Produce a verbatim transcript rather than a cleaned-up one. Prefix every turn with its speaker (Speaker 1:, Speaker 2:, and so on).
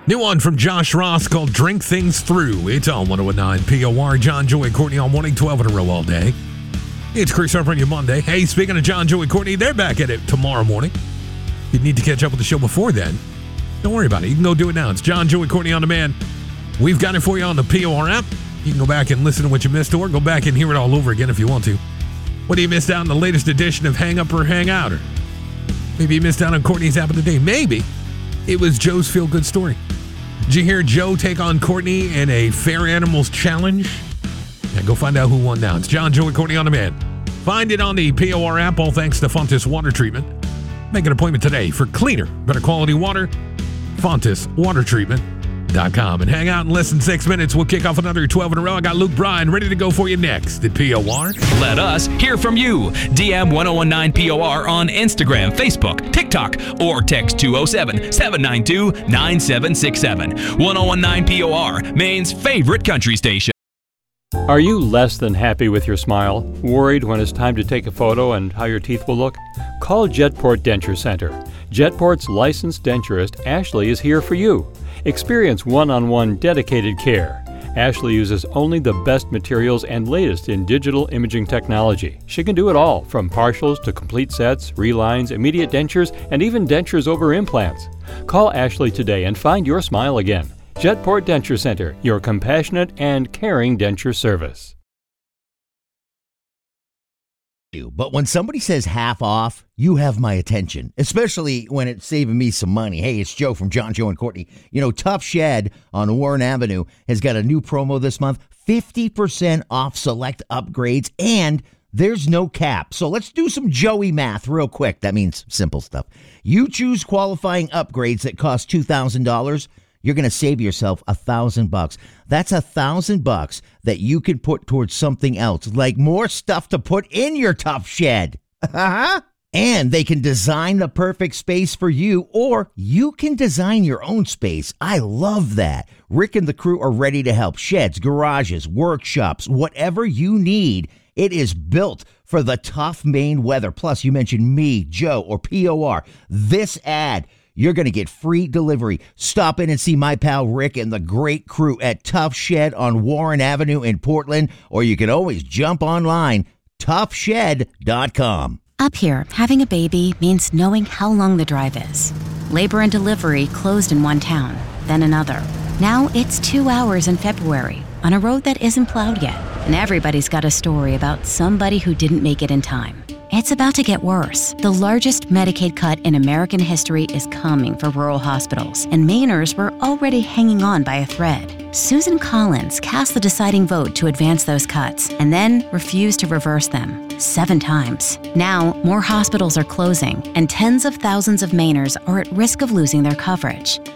Speaker 1: New one from Josh Ross called Drink Things Through. It's on one oh nine P O R. John, Joey, Courtney on morning, twelve in a row all day. It's Chris Harper on your Monday. Hey, speaking of John, Joey, Courtney, they're back at it tomorrow morning. You need to catch up with the show before then. Don't worry about it. You can go do it now. It's John, Joey, Courtney on demand. We've got it for you on the P O R app. You can go back and listen to what you missed, or go back and hear it all over again if you want to. What do you missed out in the latest edition of Hang Up or Hang Out? Or maybe you missed out on Courtney's app of the day. Maybe it was Joe's feel-good story. Did you hear Joe take on Courtney in a Fair Animals challenge? Yeah, go find out who won now. It's John, Joey, Courtney on demand. Find it on the P O R app, all thanks to Fontis Water Treatment. Make an appointment today for cleaner, better quality water. Fontis Water Treatment dot com. And hang out in less than six minutes. We'll kick off another twelve in a row. I got Luke Bryan ready to go for you next at P O R.
Speaker 2: Let us hear from you. D M ten nineteen P O R on Instagram, Facebook, TikTok, or text two oh seven, seven nine two, nine seven six seven. ten nineteen P O R, Maine's favorite country station.
Speaker 3: Are you less than happy with your smile? Worried when it's time to take a photo and how your teeth will look? Call Jetport Denture Center. Jetport's licensed denturist, Ashley, is here for you. Experience one-on-one dedicated care. Ashley uses only the best materials and latest in digital imaging technology. She can do it all, from partials to complete sets, relines, immediate dentures, and even dentures over implants. Call Ashley today and find your smile again. Jetport Denture Center, your compassionate and caring denture service.
Speaker 4: But when somebody says half off, you have my attention, especially when it's saving me some money. Hey, it's Joe from John, Joe, and Courtney. You know, Tough Shed on Warren Avenue has got a new promo this month, fifty percent off select upgrades, and there's no cap. So let's do some Joey math real quick. That means simple stuff. You choose qualifying upgrades that cost two thousand dollars. You're going to save yourself a thousand bucks. That's a thousand bucks that you can put towards something else, like more stuff to put in your Tough Shed. Uh-huh. And they can design the perfect space for you, or you can design your own space. I love that. Rick and the crew are ready to help. Sheds, garages, workshops, whatever you need. It is built for the tough Maine weather. Plus, you mentioned me, Joe, or P O R. This ad, you're going to get free delivery. Stop in and see my pal Rick and the great crew at Tough Shed on Warren Avenue in Portland, or you can always jump online, tough shed dot com.
Speaker 5: Up here, having a baby means knowing how long the drive is. Labor and delivery closed in one town, then another. Now it's two hours in February on a road that isn't plowed yet, and everybody's got a story about somebody who didn't make it in time. It's about to get worse. The largest Medicaid cut in American history is coming for rural hospitals, and Mainers were already hanging on by a thread. Susan Collins cast the deciding vote to advance those cuts, and then refused to reverse them, seven times. Now, more hospitals are closing, and tens of thousands of Mainers are at risk of losing their coverage.